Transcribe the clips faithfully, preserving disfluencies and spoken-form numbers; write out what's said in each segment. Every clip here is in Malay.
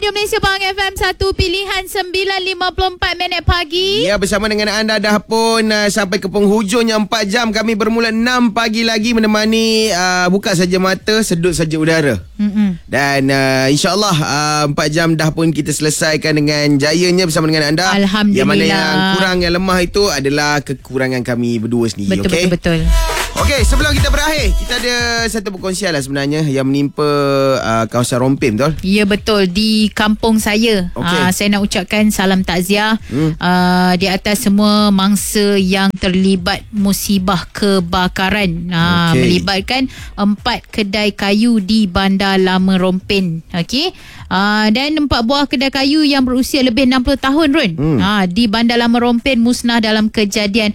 Radio Malaysia Pahang F M satu pilihan sembilan lima puluh empat minit pagi. Ya, bersama dengan anda dah pun uh, sampai ke penghujungnya empat jam. Kami bermula enam pagi lagi menemani uh, buka saja mata, sedut saja udara. Mm-mm. Dan uh, insyaAllah uh, empat jam dah pun kita selesaikan dengan jayanya bersama dengan anda. Alhamdulillah. Yang mana yang kurang, yang lemah itu adalah kekurangan kami berdua sendiri. Betul, okay? betul, betul. Okey, sebelum kita berakhir, kita ada satu perkongsian lah sebenarnya yang menimpa uh, kawasan Rompin, betul? Ya, betul. Di kampung saya. Okay. Uh, saya nak ucapkan salam takziah hmm. uh, di atas semua mangsa yang terlibat musibah kebakaran. Uh, okay. Melibatkan empat kedai kayu di Bandar Lama Rompin. Okey. Uh, dan empat buah kedai kayu yang berusia lebih enam puluh tahun, Run. Hmm. Uh, di Bandar Lama Rompin musnah dalam kejadian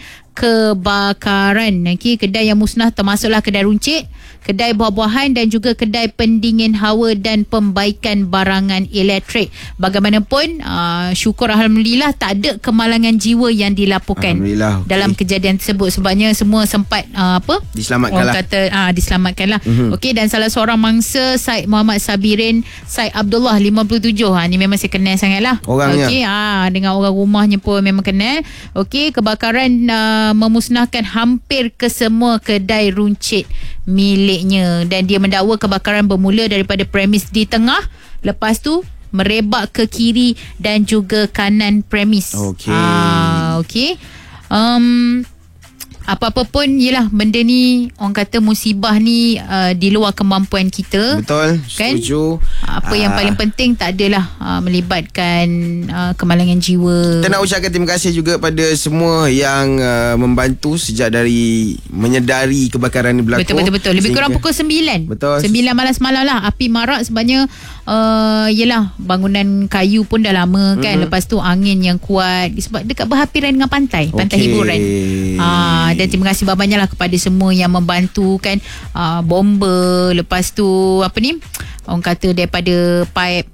kebakaran. Okey, kedai yang musnah termasuklah kedai runcit, kedai buah-buahan dan juga kedai pendingin hawa dan pembaikan barangan elektrik. Bagaimanapun, uh, syukur Alhamdulillah tak ada kemalangan jiwa yang dilaporkan dalam okay. kejadian tersebut. Sebabnya semua sempat uh, apa? Diselamatkan Orang lah. kata uh, diselamatkan lah. Mm-hmm. Okey, dan salah seorang mangsa, Said Muhammad Sabirin Said Abdullah, lima puluh tujuh. Ha, ni memang saya kenal sangat lah. Orangnya. Okey, ha, dengan orang rumahnya pun memang kenal. Okey, kebakaran uh, memusnahkan hampir ke semua kedai runcit miliknya dan dia mendakwa kebakaran bermula daripada premis di tengah, lepas tu merebak ke kiri dan juga kanan premis. Okey. Ah, okey. Um apa-apa pun, yelah, benda ni orang kata musibah ni uh, di luar kemampuan kita. Betul, kan? Setuju. Apa Aa. yang paling penting tak adalah uh, melibatkan uh, kemalangan jiwa. Kita nak ucapkan terima kasih juga pada semua yang uh, membantu sejak dari menyedari kebakaran ni berlaku. Betul, betul, betul. Lebih kurang pukul sembilan. Betul. sembilan malam semalam lah. Api marak sebabnya uh, yelah, bangunan kayu pun dah lama kan. Mm-hmm. Lepas tu angin yang kuat sebab dekat berhampiran dengan pantai. Pantai okay. hiburan. Uh, dan terima kasih banyak lah kepada semua yang membantu kan. Uh, bomba, lepas tu apa ni, orang kata daripada pipe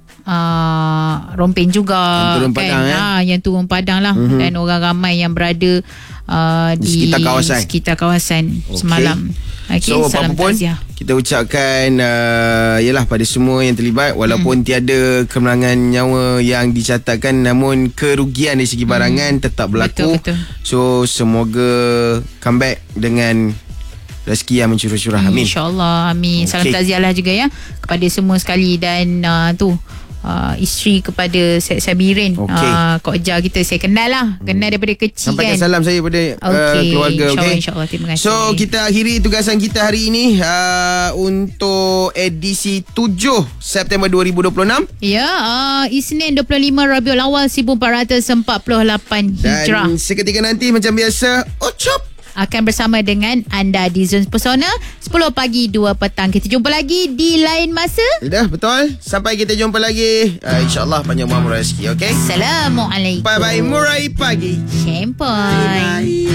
uh, Rompin juga yang turun kan? padang, eh? ha, yang turun padang lah. Mm-hmm. Dan orang ramai yang berada uh, di, di sekitar kawasan, sekitar kawasan okay. semalam. Okay, so salam apapun takziah. Kita ucapkan uh, yalah pada semua yang terlibat, walaupun hmm. tiada kemenangan nyawa yang dicatatkan, namun kerugian dari segi barangan hmm. tetap berlaku. Betul, betul. So semoga comeback dengan rezeki yang mencurah-curah. Amin. InsyaAllah. Amin. Okay. Salam takziah lah juga ya kepada semua sekali. Dan uh, tu Uh, isteri kepada Said Sabirin, okay. uh, Kok Jar kita, saya kenal lah, kenal daripada kecil. Sampaikan kan. salam saya pada okay. uh, keluarga. InsyaAllah, okay? InsyaAllah, terima kasih. So kita akhiri tugasan kita hari ini uh, untuk edisi tujuh September dua ribu dua puluh enam. Ya, uh, Isnin dua puluh lima Rabiul Awal seribu empat ratus empat puluh lapan Hijrah. Dan seketika nanti macam biasa, Ucup akan bersama dengan anda di Zone Pesona sepuluh pagi dua petang. Kita jumpa lagi di lain masa. Dah, betul. Sampai kita jumpa lagi. Uh, InsyaAllah panjang umur rezeki. Okay. Assalamualaikum. Bye bye. Murai pagi. Sempoi.